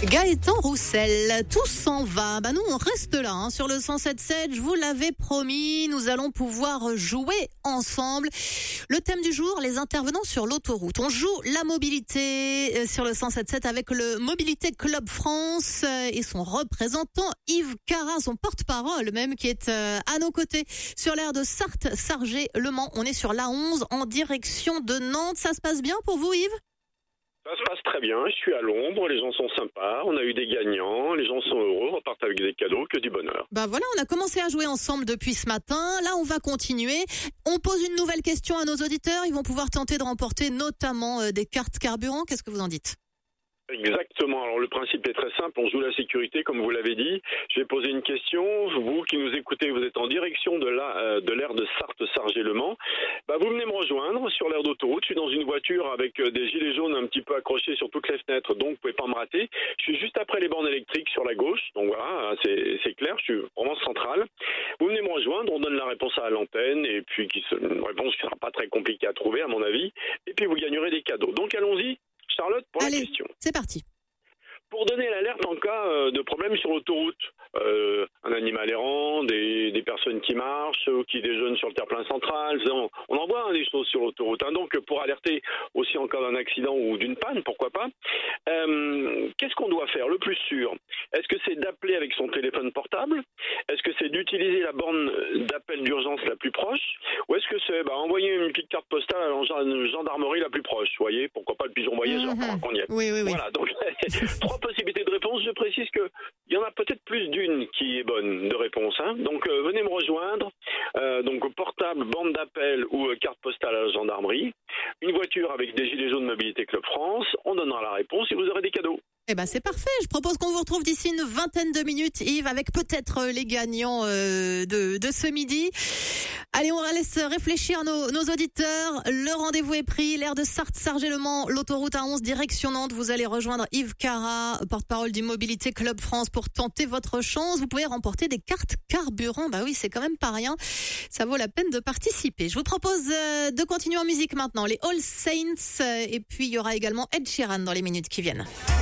Gaëtan Roussel, tout s'en va. Nous on reste là sur le 107.7, je vous l'avais promis, nous allons pouvoir jouer ensemble. Le thème du jour, les intervenants sur l'autoroute. On joue la mobilité sur le 107.7 avec le Mobilité Club France et son représentant Yves Cara, son porte-parole même, qui est à nos côtés sur l'aire de Sarthe-Sargé-Le Mans. On est sur l'A11 en direction de Nantes. Ça se passe bien pour vous, Yves ? Ça se passe très bien, je suis à l'ombre, les gens sont sympas, on a eu des gagnants, les gens sont heureux, repartent avec des cadeaux, que du bonheur. Voilà, on a commencé à jouer ensemble depuis ce matin, là on va continuer. On pose une nouvelle question à nos auditeurs, ils vont pouvoir tenter de remporter notamment des cartes carburant, qu'est-ce que vous en dites ? Exactement. Alors le principe est très simple, on joue la sécurité comme vous l'avez dit. Je vais poser une question, vous qui nous écoutez, vous êtes en direction de l'aire de Sarthe-Sargé-Le Mans. Vous venez me rejoindre sur l'aire d'autoroute, je suis dans une voiture avec des gilets jaunes un petit peu accrochés sur toutes les fenêtres, donc vous pouvez pas me rater. Je suis juste après les bornes électriques sur la gauche, donc voilà, c'est clair, je suis vraiment central. Vous venez me rejoindre, on donne la réponse à l'antenne, et puis une réponse qui sera pas très compliquée à trouver à mon avis, et puis vous gagnerez des cadeaux. Donc allons-y. Charlotte, pour la question. C'est parti. Pour donner l'alerte en cas de problème sur l'autoroute, un animal errant, des personnes qui marchent ou qui déjeunent sur le terre-plein central, on en voit des choses sur l'autoroute. Donc pour alerter aussi en cas d'un accident ou d'une panne, pourquoi pas, qu'est-ce qu'on doit faire le plus sûr ? Est-ce que c'est d'appeler avec son téléphone portable ? Est-ce que c'est d'utiliser la borne d'appel d'urgence la plus proche ? Ou est-ce que c'est envoyer une petite carte postale à la gendarmerie la plus proche ? Vous voyez, pourquoi pas le pigeon voyageur qu'on y est. Oui. Voilà, donc trois possibilités de réponse. Je précise qu'il y en a peut-être plus d'une qui est bonne de réponse. Donc venez me rejoindre. Donc portable, borne d'appel ou carte postale à la gendarmerie. Une voiture avec des gilets jaunes Mobilité Club France. On donnera la réponse et vous aurez des cadeaux. C'est parfait. Je propose qu'on vous retrouve d'ici une vingtaine de minutes, Yves, avec peut-être les gagnants de ce midi. Allez, on laisse réfléchir nos auditeurs. Le rendez-vous est pris. L'aire de Sarthe-Sargé-Le Mans, l'autoroute A11 direction Nantes. Vous allez rejoindre Yves Cara, porte-parole du Mobilité Club France, pour tenter votre chance. Vous pouvez remporter des cartes carburant. Oui, c'est quand même pas rien. Ça vaut la peine de participer. Je vous propose de continuer en musique maintenant. Les All Saints. Et puis, il y aura également Ed Sheeran dans les minutes qui viennent.